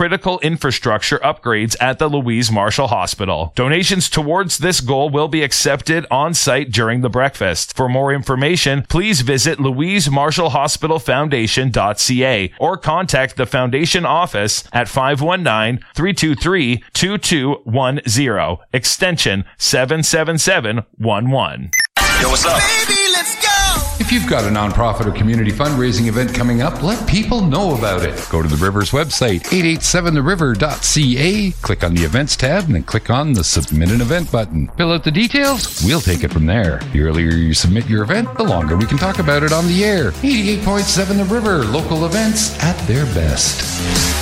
critical infrastructure upgrades at the Louise Marshall Hospital. Donations towards this goal will be accepted on site during the breakfast. For more information, please visit louisemarshallhospitalfoundation.ca or contact the foundation office at 519-323-2210, extension 77711. Yo, what's up? Baby, let's go! If you've got a nonprofit or community fundraising event coming up, let people know about it. Go to the Rivers website, 887theriver.ca, click on the Events tab, and then click on the Submit an Event button. Fill out the details, we'll take it from there. The earlier you submit your event, the longer we can talk about it on the air. 88.7 The River, local events at their best.